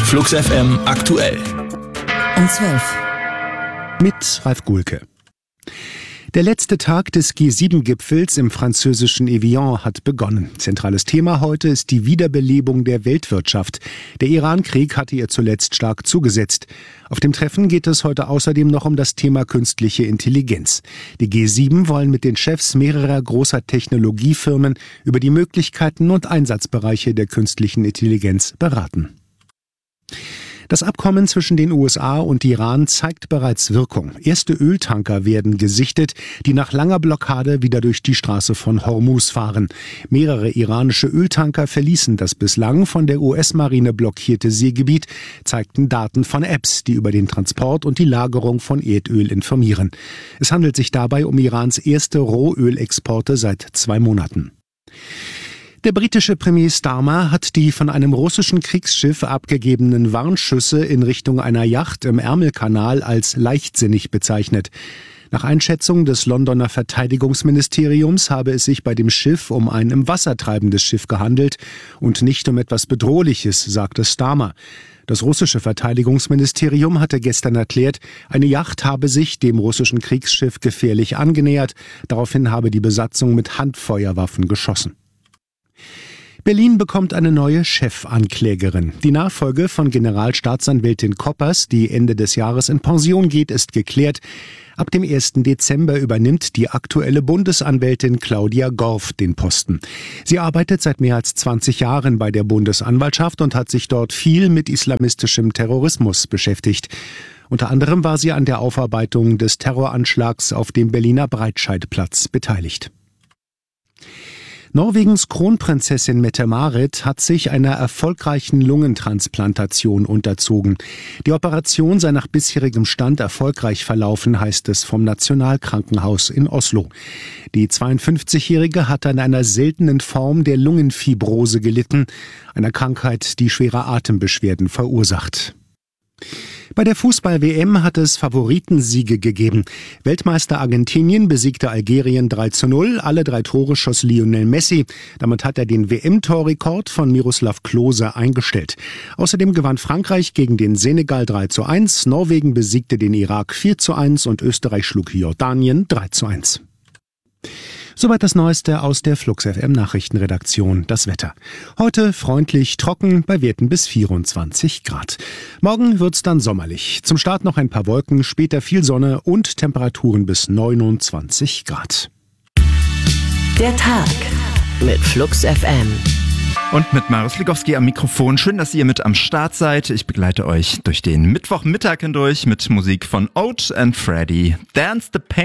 Flux FM aktuell. Um 12. Mit Ralf Gulke. Der letzte Tag des G7-Gipfels im französischen Evian hat begonnen. Zentrales Thema heute ist die Wiederbelebung der Weltwirtschaft. Der Iran-Krieg hatte ihr zuletzt stark zugesetzt. Auf dem Treffen geht es heute außerdem noch um das Thema künstliche Intelligenz. Die G7 wollen mit den Chefs mehrerer großer Technologiefirmen über die Möglichkeiten und Einsatzbereiche der künstlichen Intelligenz beraten. Das Abkommen zwischen den USA und Iran zeigt bereits Wirkung. Erste Öltanker werden gesichtet, die nach langer Blockade wieder durch die Straße von Hormuz fahren. Mehrere iranische Öltanker verließen das bislang von der US-Marine blockierte Seegebiet, zeigten Daten von Apps, die über den Transport und die Lagerung von Erdöl informieren. Es handelt sich dabei um Irans erste Rohölexporte seit 2 Monaten. Der britische Premier Starmer hat die von einem russischen Kriegsschiff abgegebenen Warnschüsse in Richtung einer Yacht im Ärmelkanal als leichtsinnig bezeichnet. Nach Einschätzung des Londoner Verteidigungsministeriums habe es sich bei dem Schiff um ein im Wasser treibendes Schiff gehandelt und nicht um etwas Bedrohliches, sagte Starmer. Das russische Verteidigungsministerium hatte gestern erklärt, eine Yacht habe sich dem russischen Kriegsschiff gefährlich angenähert. Daraufhin habe die Besatzung mit Handfeuerwaffen geschossen. Berlin bekommt eine neue Chefanklägerin. Die Nachfolge von Generalstaatsanwältin Koppers, die Ende des Jahres in Pension geht, ist geklärt. Ab dem 1. Dezember übernimmt die aktuelle Bundesanwältin Claudia Gorf den Posten. Sie arbeitet seit mehr als 20 Jahren bei der Bundesanwaltschaft und hat sich dort viel mit islamistischem Terrorismus beschäftigt. Unter anderem war sie an der Aufarbeitung des Terroranschlags auf dem Berliner Breitscheidplatz beteiligt. Norwegens Kronprinzessin Mette-Marit hat sich einer erfolgreichen Lungentransplantation unterzogen. Die Operation sei nach bisherigem Stand erfolgreich verlaufen, heißt es vom Nationalkrankenhaus in Oslo. Die 52-Jährige hat an einer seltenen Form der Lungenfibrose gelitten, einer Krankheit, die schwere Atembeschwerden verursacht. Bei der Fußball-WM hat es Favoritensiege gegeben. Weltmeister Argentinien besiegte Algerien 3:0. Alle 3 Tore schoss Lionel Messi. Damit hat er den WM-Torrekord von Miroslav Klose eingestellt. Außerdem gewann Frankreich gegen den Senegal 3:1. Norwegen besiegte den Irak 4:1 und Österreich schlug Jordanien 3:1. Soweit das Neueste aus der Flux FM Nachrichtenredaktion. Das Wetter. Heute freundlich trocken bei Werten bis 24 Grad. Morgen wird's dann sommerlich. Zum Start noch ein paar Wolken, später viel Sonne und Temperaturen bis 29 Grad. Der Tag mit Flux FM. Und mit Marius Ligowski am Mikrofon. Schön, dass ihr mit am Start seid. Ich begleite euch durch den Mittwochmittag hindurch mit Musik von Oat and Freddy. Dance the Pain.